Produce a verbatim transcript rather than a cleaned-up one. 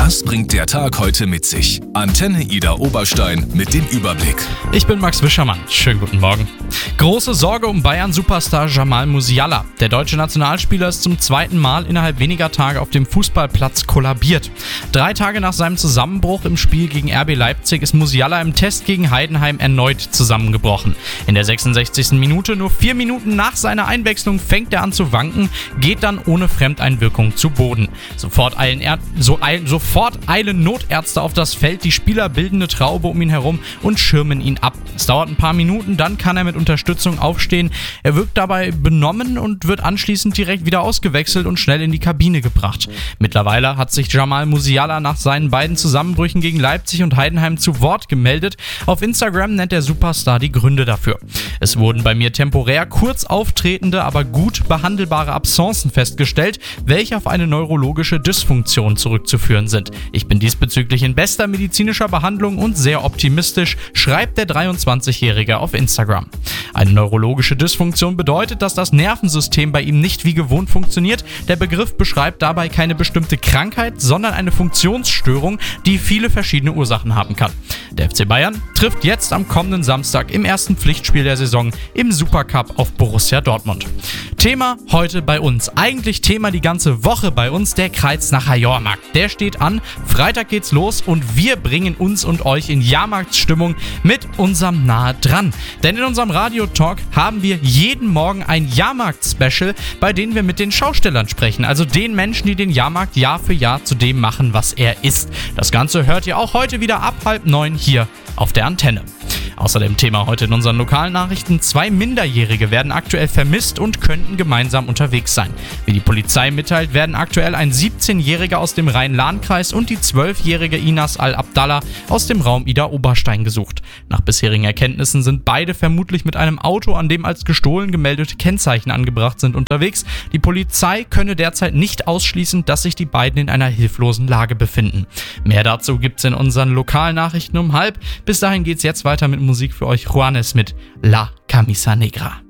Was bringt der Tag heute mit sich? Antenne Ida Oberstein mit dem Überblick. Ich bin Max Wischermann. Schönen guten Morgen. Große Sorge um Bayern-Superstar Jamal Musiala. Der deutsche Nationalspieler ist zum zweiten Mal innerhalb weniger Tage auf dem Fußballplatz kollabiert. Drei Tage nach seinem Zusammenbruch im Spiel gegen R B Leipzig ist Musiala im Test gegen Heidenheim erneut zusammengebrochen. In der sechsundsechzigsten Minute, nur vier Minuten nach seiner Einwechslung, fängt er an zu wanken, geht dann ohne Fremdeinwirkung zu Boden. Sofort eilen, er- so eil- sofort eilen Notärzte auf das Feld, die Spieler bilden eine Traube um ihn herum und schirmen ihn ab. Es dauert ein paar Minuten, dann kann er mit Unterstützung aufstehen. Er wirkt dabei benommen und wird anschließend direkt wieder ausgewechselt und schnell in die Kabine gebracht. Mittlerweile hat sich Jamal Musiala nach seinen beiden Zusammenbrüchen gegen Leipzig und Heidenheim zu Wort gemeldet. Auf Instagram nennt der Superstar die Gründe dafür. Es wurden bei mir temporär kurz auftretende, aber gut behandelbare Absenzen festgestellt, welche auf eine neurologische Dysfunktion zurückzuführen sind. Ich bin diesbezüglich in bester medizinischer Behandlung und sehr optimistisch, schreibt der dreiundzwanzigjährige auf Instagram. Eine neurologische Dysfunktion bedeutet, dass das Nervensystem bei ihm nicht wie gewohnt funktioniert. Der Begriff beschreibt dabei keine bestimmte Krankheit, sondern eine Funktionsstörung, die viele verschiedene Ursachen haben kann. Der F C Bayern trifft jetzt am kommenden Samstag im ersten Pflichtspiel der Saison im Supercup auf Borussia Dortmund. Thema heute bei uns, eigentlich Thema die ganze Woche bei uns, der Kreuznacher Jahrmarkt. Der steht an, Freitag geht's los und wir bringen uns und euch in Jahrmarktsstimmung mit unserem Nahe dran. Denn in unserem Radio-Talk haben wir jeden Morgen ein Jahrmarkt-Special, bei dem wir mit den Schaustellern sprechen, also den Menschen, die den Jahrmarkt Jahr für Jahr zu dem machen, was er ist. Das Ganze hört ihr auch heute wieder ab halb neun hier auf der Antenne. Außerdem Thema heute in unseren lokalen Nachrichten: Zwei Minderjährige werden aktuell vermisst und könnten gemeinsam unterwegs sein. Wie die Polizei mitteilt, werden aktuell ein siebzehnjähriger aus dem Rhein-Lahn-Kreis und die zwölfjährige Inas Al-Abdallah aus dem Raum Ida Oberstein gesucht. Nach bisherigen Erkenntnissen sind beide vermutlich mit einem Auto, an dem als gestohlen gemeldete Kennzeichen angebracht sind, unterwegs. Die Polizei könne derzeit nicht ausschließen, dass sich die beiden in einer hilflosen Lage befinden. Mehr dazu gibt's in unseren lokalen Nachrichten um halb. Bis dahin geht's jetzt weiter mit Musik für euch. Juanes mit La Camisa Negra.